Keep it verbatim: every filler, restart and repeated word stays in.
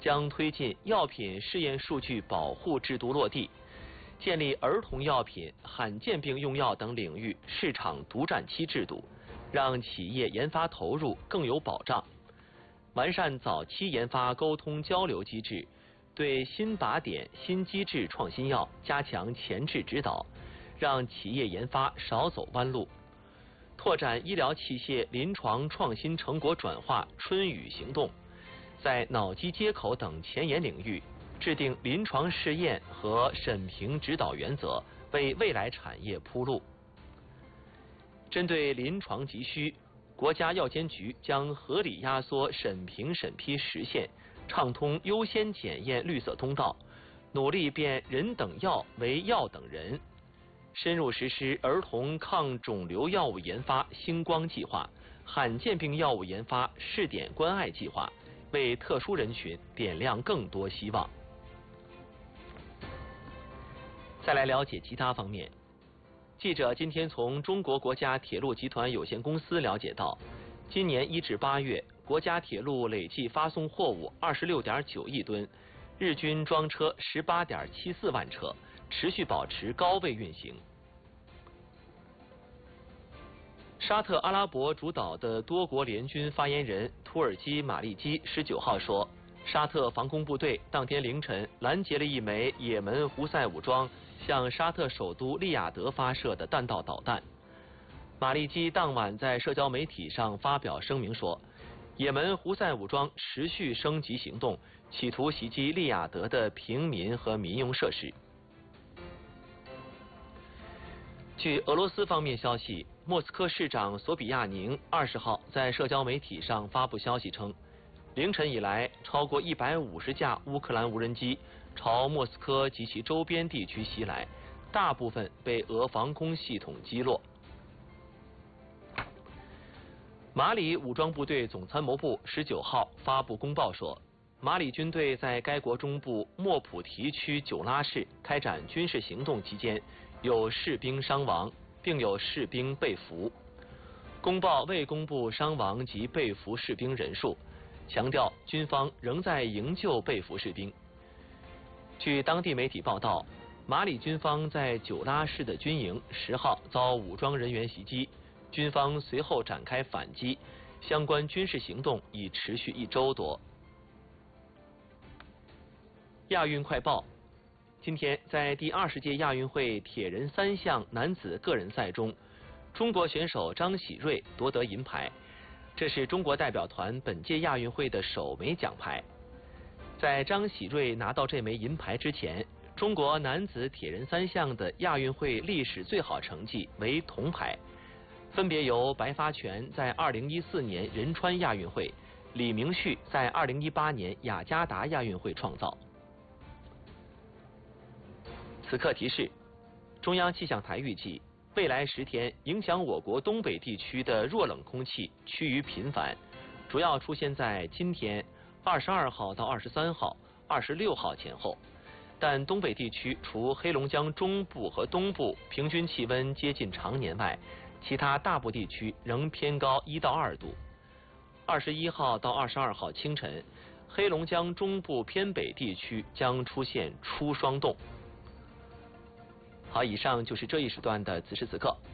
将推进药品试验数据保护制度落地，建立儿童药品、罕见病用药等领域市场独占期制度，让企业研发投入更有保障。完善早期研发沟通交流机制，对新靶点、新机制创新药加强前置指导，让企业研发少走弯路。拓展医疗器械临床创新成果转化春雨行动，在脑机接口等前沿领域制定临床试验和审评指导原则，为未来产业铺路。针对临床急需，国家药监局将合理压缩审评审批时限，畅通优先检验绿色通道，努力变人等药为药等人。深入实施儿童抗肿瘤药物研发星光计划、罕见病药物研发试点关爱计划，为特殊人群点亮更多希望。再来了解其他方面。记者今天从中国国家铁路集团有限公司了解到，今年一至八月，国家铁路累计发送货物二十六点九亿吨，日均装车十八点七四万车，持续保持高位运行。沙特阿拉伯主导的多国联军发言人土耳其马利基十九号说，沙特防空部队当天凌晨拦截了一枚也门胡塞武装向沙特首都利雅得发射的弹道导弹。马利基当晚在社交媒体上发表声明说，也门胡塞武装持续升级行动，企图袭击利雅得的平民和民用设施。据俄罗斯方面消息，莫斯科市长索比亚宁二十号在社交媒体上发布消息称，凌晨以来，超过一百五十架乌克兰无人机朝莫斯科及其周边地区袭来，大部分被俄防空系统击落。马里武装部队总参谋部十九号发布公报说，马里军队在该国中部莫普提区九拉市开展军事行动期间，有士兵伤亡，并有士兵被俘。公报未公布伤亡及被俘士兵人数，强调军方仍在营救被俘士兵。据当地媒体报道，马里军方在九拉市的军营十号遭武装人员袭击，军方随后展开反击，相关军事行动已持续一周多。亚运快报，今天在第二十届亚运会铁人三项男子个人赛中，中国选手张喜睿夺得银牌，这是中国代表团本届亚运会的首枚奖牌。在张喜睿拿到这枚银牌之前，中国男子铁人三项的亚运会历史最好成绩为铜牌，分别由白发全在二零一四年仁川亚运会、李明旭在二零一八年雅加达亚运会创造。此刻提示，中央气象台预计，未来十天影响我国东北地区的弱冷空气趋于频繁，主要出现在今天二十二号到二十三号、二十六号前后。但东北地区除黑龙江中部和东部平均气温接近常年外，其他大部地区仍偏高一到二度。二十一号到二十二号清晨，黑龙江中部偏北地区将出现初霜冻。好，以上就是这一时段的此时此刻。